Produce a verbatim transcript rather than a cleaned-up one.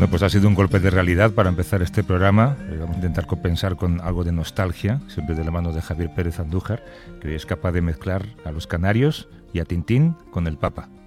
Bueno, pues ha sido un golpe de realidad para empezar este programa. Eh, vamos a intentar compensar con algo de nostalgia, siempre de la mano de Javier Pérez Andújar, que es capaz de mezclar a los canarios y a Tintín con el Papa.